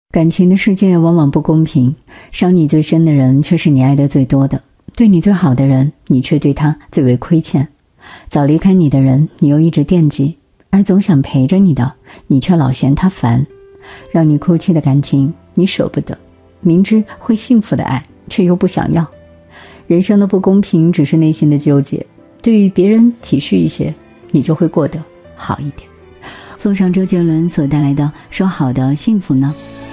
感情的世界往往不公平，伤你最深的人却是你爱得最多的，对你最好的人，你却对他最为亏欠。早离开你的人，你又一直惦记，而总想陪着你的，你却老嫌他烦。让你哭泣的感情，你舍不得，明知会幸福的爱，却又不想要。人生的不公平只是内心的纠结，对于别人体恤一些，你就会过得好一点。送上周杰伦所带来的说好的幸福呢。